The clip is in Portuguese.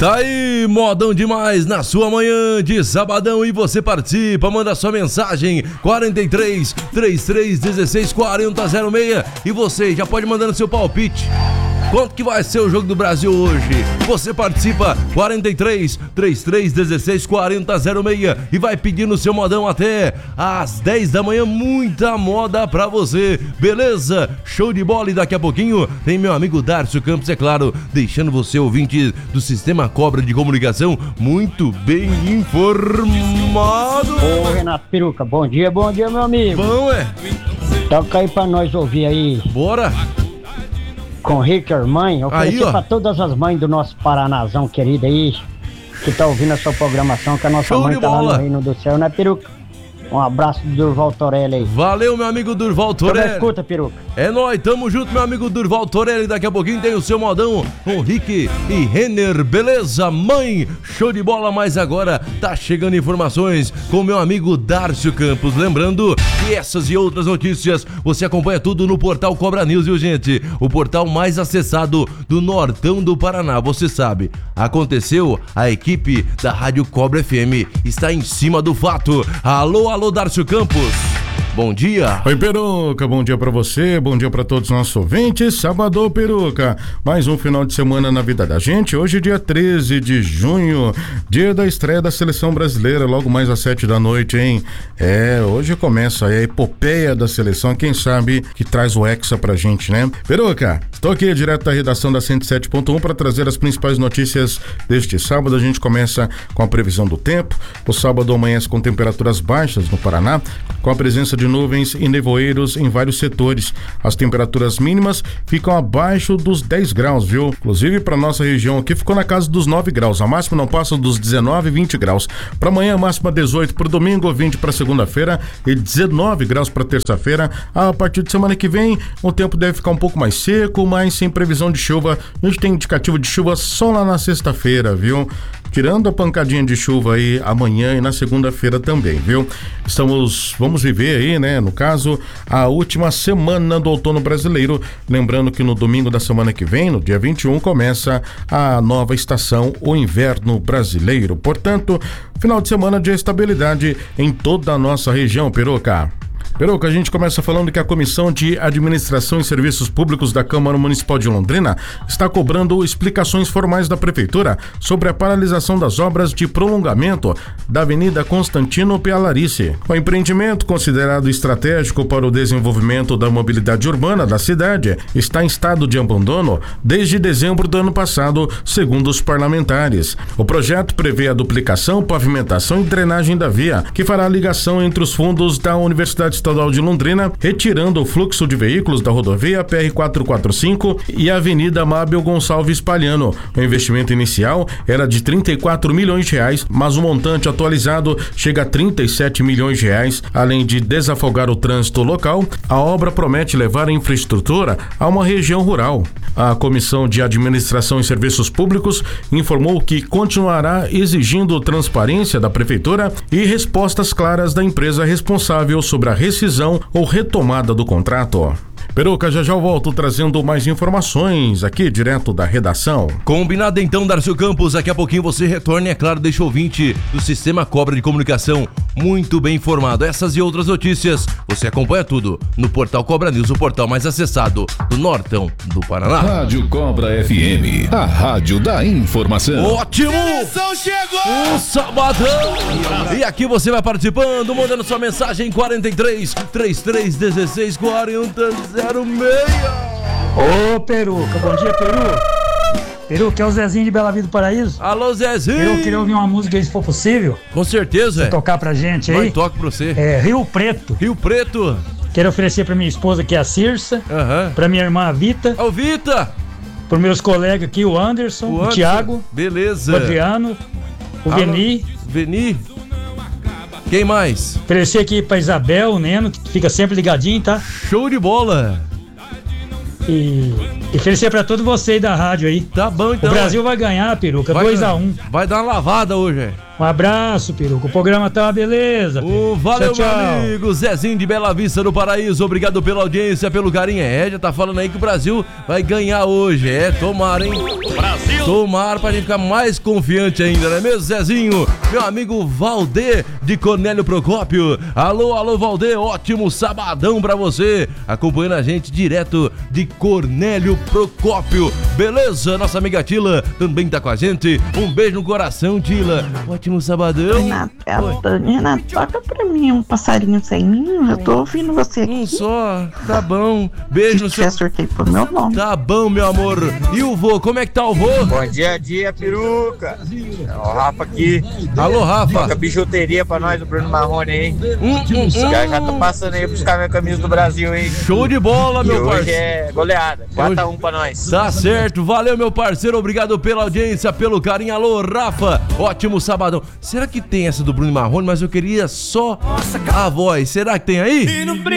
Tá aí, modão demais na sua manhã de sabadão e você participa, manda sua mensagem 43 33 16 40 06 e você já pode mandando seu palpite. Quanto que vai ser o Jogo do Brasil hoje? Você participa 43 33 16 40 06 e vai pedindo seu modão até às 10 da manhã, muita moda pra você, beleza? Show de bola. E daqui a pouquinho tem meu amigo Darcio Campos, é claro, deixando você, ouvinte do Sistema Cobra de Comunicação, muito bem informado. Ô Renato Peruca, bom dia meu amigo. Bom, Toca aí pra nós ouvir aí. Bora. Com Ricker Mãe, oferecer Aí, pra todas as mães do nosso Paranazão querido aí, que tá ouvindo a sua programação, que a nossa mãe tá lá no Reino do Céu, né, Peruca? Um abraço do Durval Torelli aí. Valeu, meu amigo Durval Torelli. Escuta, Peruca. É nóis, tamo junto, meu amigo Durval Torelli. Daqui a pouquinho tem o seu modão com Rick e Renner, beleza, mãe? Show de bola, mas agora tá chegando informações com meu amigo Darcio Campos. Lembrando que essas e outras notícias você acompanha tudo no portal Cobra News, viu, gente? O portal mais acessado do Nortão do Paraná, você sabe. Aconteceu, a equipe da Rádio Cobra FM está em cima do fato. Alô, Darcio Campos. Bom dia. Oi, Peruca, bom dia pra você, bom dia pra todos os nossos ouvintes. Sábado, Peruca, mais um final de semana na vida da gente. Hoje, dia 13 de junho, dia da estreia da Seleção Brasileira, logo mais às 7 da noite, hein? Hoje começa a epopeia da seleção, quem sabe que traz o Hexa pra gente, né? Peruca, estou aqui direto da redação da 107.1 para trazer as principais notícias deste sábado. A gente começa com a previsão do tempo. O sábado amanhece com temperaturas baixas no Paraná, com a presença de nuvens e nevoeiros em vários setores. As temperaturas mínimas ficam abaixo dos 10 graus, viu? Inclusive para nossa região aqui ficou na casa dos 9 graus. A máxima não passa dos 19 e 20 graus. Para amanhã, a máxima 18 para domingo, 20 para segunda-feira e 19 graus para terça-feira. A partir de semana que vem, o tempo deve ficar um pouco mais seco, mas sem previsão de chuva. A gente tem indicativo de chuva só lá na sexta-feira, viu? Tirando a pancadinha de chuva aí amanhã e na segunda-feira também, viu? Vamos viver aí, né? No caso, a última semana do outono brasileiro. Lembrando que no domingo da semana que vem, no dia 21, começa a nova estação, o inverno brasileiro. Portanto, final de semana de estabilidade em toda a nossa região, Peruca. Peruca, a gente começa falando que a Comissão de Administração e Serviços Públicos da Câmara Municipal de Londrina está cobrando explicações formais da Prefeitura sobre a paralisação das obras de prolongamento da Avenida Constantino Pialarice. O empreendimento, considerado estratégico para o desenvolvimento da mobilidade urbana da cidade, está em estado de abandono desde dezembro do ano passado, segundo os parlamentares. O projeto prevê a duplicação, pavimentação e drenagem da via, que fará a ligação entre os fundos da Universidade Estadual de Londrina, retirando o fluxo de veículos da rodovia PR-445 e a Avenida Mábel Gonçalves Palhano. O investimento inicial era de 34 milhões de reais, mas o montante atualizado chega a 37 milhões de reais. Além de desafogar o trânsito local, a obra promete levar a infraestrutura a uma região rural. A Comissão de Administração e Serviços Públicos informou que continuará exigindo transparência da Prefeitura e respostas claras da empresa responsável sobre a rescisão ou retomada do contrato. Peruca, já eu volto trazendo mais informações aqui direto da redação. Combinado então, Darcio Campos, daqui a pouquinho você retorna e, é claro, deixa o ouvinte do Sistema Cobra de Comunicação muito bem informado. Essas e outras notícias, você acompanha tudo no portal Cobra News, o portal mais acessado do Nortão do Paraná. Rádio Cobra FM, a rádio da informação. Ótimo! Chegou! Um sabadão! E aqui você vai participando, mandando sua mensagem 43 33 16 40 06. Ô, Peruca, bom dia, Peruca, é o Zezinho de Bela Vida do Paraíso. Alô, Zezinho! Eu queria ouvir uma música aí, se for possível. Com certeza. Você tocar pra gente aí. Vai, toque pra você. Rio Preto. Rio Preto. Quero oferecer pra minha esposa, que é a Cirsa. Pra minha irmã, a Vita. Ô, Vita! Pros meus colegas aqui, o Anderson, o Thiago. Beleza. O Adriano, o Veni. Quem mais? Oferecer aqui pra Isabel, o Neno, que fica sempre ligadinho, tá? Show de bola! E E felicidade pra todos vocês da rádio aí. Tá bom, então. O Brasil vai ganhar, Peruca, 2-1. Vai dar uma lavada hoje, é. Um abraço, Peruca. O programa tá uma beleza. Valeu, tchau, meu amigo. Zezinho de Bela Vista do Paraíso. Obrigado pela audiência, pelo carinho. Já tá falando aí que o Brasil vai ganhar hoje. Tomara, hein? Brasil! Tomara pra gente ficar mais confiante ainda, não é mesmo, Zezinho? Meu amigo Valdê de Cornélio Procópio. Alô, Valdê. Ótimo sabadão pra você. Acompanhando a gente direto de Cornélio Procópio. Beleza? Nossa amiga Tila também tá com a gente. Um beijo no coração, Tila. Ótimo sabadão. Renato, toca pra mim um passarinho sem ninho. Eu tô ouvindo você aqui. Um só, tá bom. Beijo no seu... sorteio pro meu nome. Tá bom, meu amor. E o vô, como é que tá o vô? Bom dia, Peruca. É o Rafa aqui. Alô, Rafa. Toca bijuteria pra nós do Bruno Marrone, hein? Já tô passando aí buscar minha camisa do Brasil, hein? Show de bola, meu parceiro. Hoje é goleada. 4-1 pra nós. Tá certo. Valeu, meu parceiro. Obrigado pela audiência, pelo carinho. Alô, Rafa. Ótimo sabadão. Será que tem essa do Bruno Marrone? Mas eu queria só a voz. Será que tem aí?